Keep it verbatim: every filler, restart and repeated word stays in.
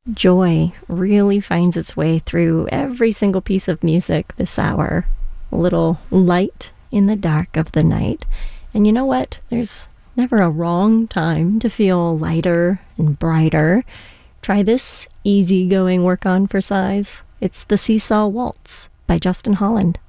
Joy really finds its way through every single piece of music this hour. A little light in the dark of the night. And you know what? There's never a wrong time to feel lighter and brighter. Try this easygoing work on for size. It's the Seesaw Waltz by Justin Holland.